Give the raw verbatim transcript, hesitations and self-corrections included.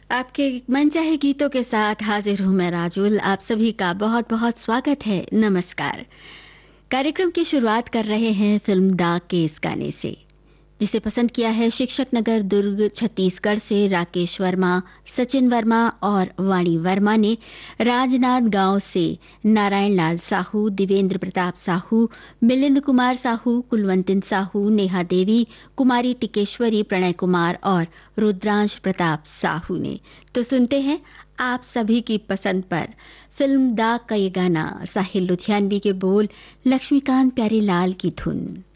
आपके मनचाहे गीतों के साथ हाजिर हूं मैं राजुल। आप सभी का बहुत बहुत स्वागत है। नमस्कार। कार्यक्रम की शुरुआत कर रहे हैं फिल्म दाग के इस गाने से, जिसे पसंद किया है शिक्षक नगर दुर्ग छत्तीसगढ़ से राकेश वर्मा, सचिन वर्मा और वाणी वर्मा ने। राजनांद गांव से नारायण लाल साहू, देवेंद्र प्रताप साहू, मिलिंद कुमार साहू, कुलवंतिन साहू, नेहा देवी, कुमारी टिकेश्वरी, प्रणय कुमार और रुद्रांश प्रताप साहू ने। तो सुनते हैं आप सभी की पसंद पर फिल्म दाग का ये गाना। साहिल लुधियानवी के बोल, लक्ष्मीकांत प्यारीलाल की धुन।